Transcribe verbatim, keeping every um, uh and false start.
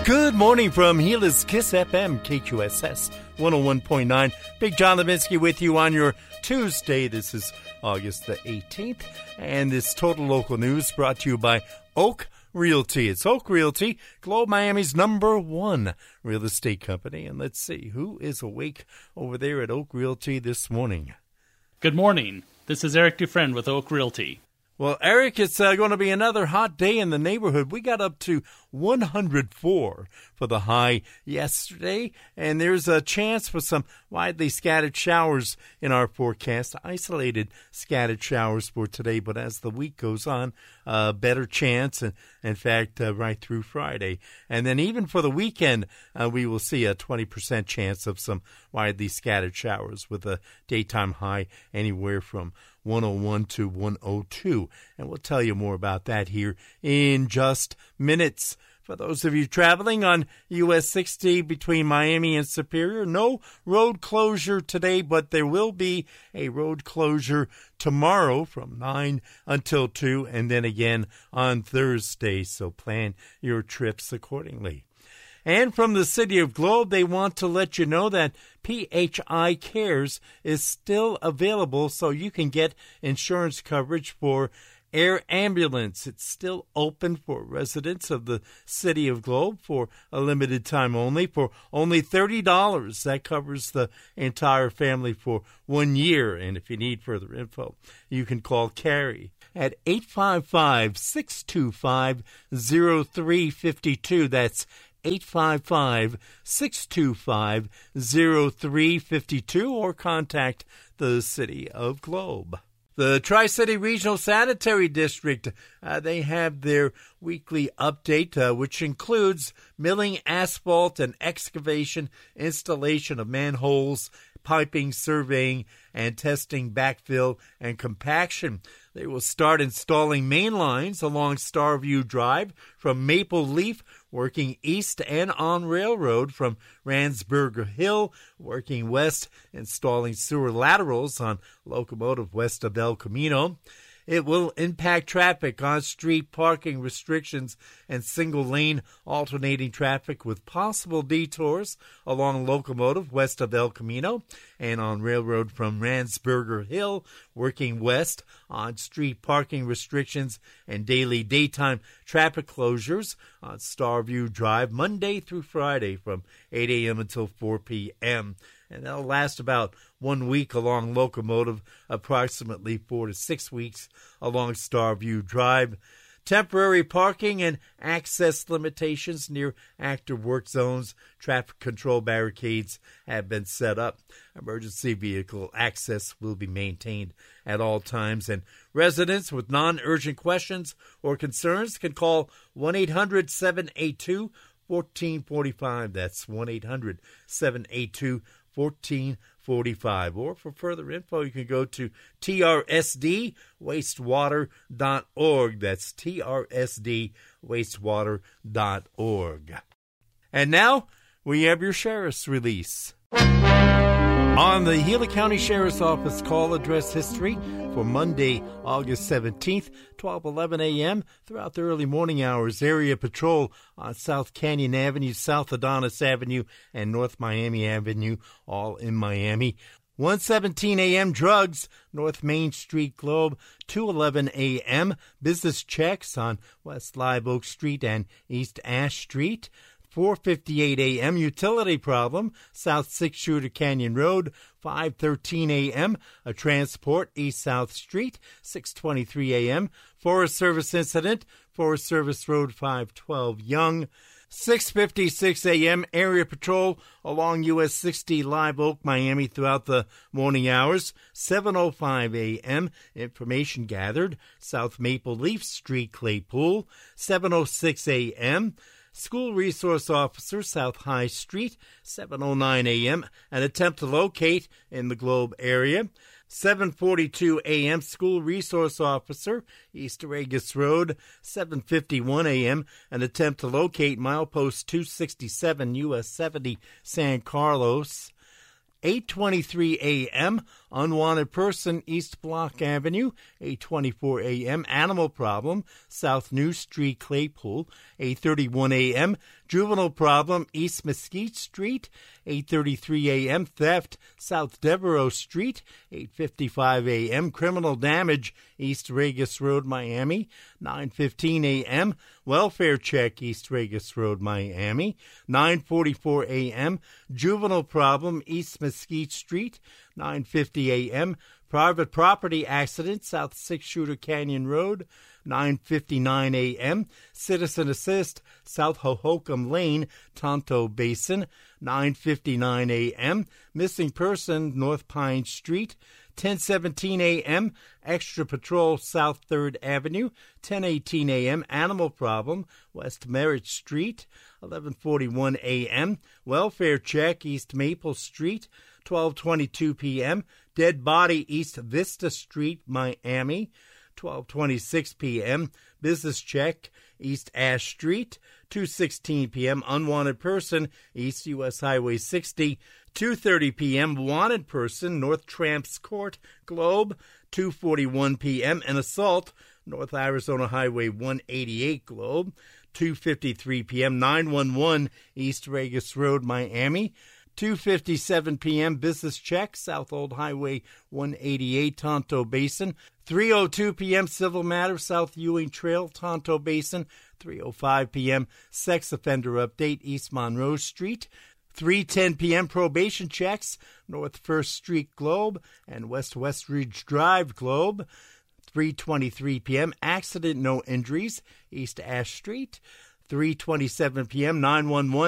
Good morning from Gila's Kiss F M, K Q S S one oh one point nine. Big John Levinsky with you on your Tuesday. This is August the eighteenth. And this Total Local News brought to you by Oak Realty. It's Oak Realty, Globe Miami's number one real estate company. And let's see, who is awake over there at Oak Realty this morning? Good morning. This is Eric Dufresne with Oak Realty. Well, Eric, it's uh, going to be another hot day in the neighborhood. We got up to one hundred four for the high yesterday, and there's a chance for some widely scattered showers in our forecast, isolated scattered showers for today. But as the week goes on, a uh, better chance, and in fact, uh, right through Friday. And then even for the weekend, uh, we will see a twenty percent chance of some widely scattered showers with a daytime high anywhere from one oh one to one oh two. And we'll tell you more about that here in just minutes. For those of you traveling on U S sixty between Miami and Superior, no road closure today, but there will be a road closure tomorrow from nine until two, and then again on Thursday. So plan your trips accordingly. And from the City of Globe, they want to let you know that P H I Cares is still available, so you can get insurance coverage for air ambulance. It's still open for residents of the City of Globe for a limited time only, for only thirty dollars. That covers the entire family for one year. And if you need further info, you can call Carrie at eight five five, six two five, zero three five two. That's eight five five, six two five, zero three five two, or contact the City of Globe. The Tri-City Regional Sanitary District, uh, they have their weekly update, uh, which includes milling asphalt and excavation, installation of manholes, piping, surveying, and testing backfill and compaction. They will start installing main lines along Starview Drive from Maple Leaf, working east, and on Railroad from Ransburger Hill, working west, installing sewer laterals on Locomotive west of El Camino. It will impact traffic on street parking restrictions and single-lane alternating traffic with possible detours along Locomotive west of El Camino and on Railroad from Ransburger Hill, working west on street parking restrictions and daily daytime traffic closures on Starview Drive Monday through Friday from eight a.m. until four p.m. And that'll last about one week along Locomotive, approximately four to six weeks along Starview Drive. Temporary parking and access limitations near active work zones. Traffic control barricades have been set up. Emergency vehicle access will be maintained at all times. And residents with non-urgent questions or concerns can call one eight hundred, seven eight two, one four four five. That's one eight hundred, seven eight two, one four four five. Or for further info, you can go to T R S D wastewater dot org. That's T R S D wastewater dot org. And now we have your sheriff's release. On the Gila County Sheriff's Office call address history for Monday, August seventeenth, twelve eleven a.m. throughout the early morning hours, area patrol on South Canyon Avenue, South Adonis Avenue, and North Miami Avenue, all in Miami. one seventeen a.m. drugs, North Main Street Globe, two eleven a.m. business checks on West Live Oak Street and East Ash Street. four fifty-eight a.m. utility problem, South Six Shooter Canyon Road. five thirteen a.m. a transport, East South Street. six twenty-three a.m. Forest Service incident, Forest Service Road five twelve Young. six fifty-six a.m. area patrol along U S sixty Live Oak, Miami throughout the morning hours. seven oh five a.m. information gathered, South Maple Leaf Street, Claypool. seven oh six a.m. School Resource Officer, South High Street. seven oh nine a.m. an attempt to locate in the Globe area. seven forty-two a.m. School Resource Officer, East Aragus Road. seven fifty-one a.m. an attempt to locate milepost two sixty-seven U S seventy San Carlos. eight twenty-three a.m. Unwanted person, East Block Avenue, eight twenty-four a.m. Animal problem, South New Street, Claypool, eight thirty-one a.m. Juvenile problem, East Mesquite Street, eight thirty-three a.m. Theft, South Devereaux Street, eight fifty-five a.m. Criminal damage, East Regis Road, Miami, nine fifteen a.m. Welfare check, East Regis Road, Miami, nine forty-four a.m. Juvenile problem, East Mesquite Street, nine fifty a.m. Private property accident, South Six Shooter Canyon Road, nine fifty-nine a.m. Citizen assist, South Hohokam Lane, Tonto Basin, nine fifty-nine a.m. Missing person, North Pine Street, ten seventeen a.m. Extra patrol, South third Avenue, ten eighteen a.m. Animal problem, West Merritt Street, eleven forty-one a.m. Welfare check, East Maple Street, twelve twenty-two p.m. Dead body, East Vista Street, Miami, twelve twenty-six p.m. Business check, East Ash Street, two sixteen p.m. Unwanted person, East U S Highway sixty, two thirty p.m. Wanted person, North Tramps Court, Globe, two forty-one p.m. An assault, North Arizona Highway one eighty-eight, Globe, two fifty-three p.m. nine one one, East Regis Road, Miami, two fifty-seven p.m. Business check, South Old Highway one eighty-eight, Tonto Basin, three oh two p.m. Civil matter, South Ewing Trail, Tonto Basin, three oh five p.m. Sex offender update, East Monroe Street, three ten p.m. probation checks, North First Street, Globe, and West West Ridge Drive, Globe, three twenty-three p.m. Accident, no injuries, East Ash Street, three twenty-seven p.m. nine one one